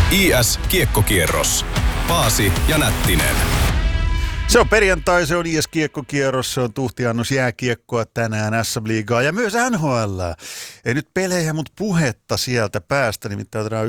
IS Kiekkokierros. Paasi ja Nättinen. Se on perjantai, se on IS Kiekkokierros, se on tuhtiannos jääkiekkoa tänään, SM-liigaa ja myös NHL. Ei nyt pelejä, mutta puhetta sieltä päästä, nimittäin otetaan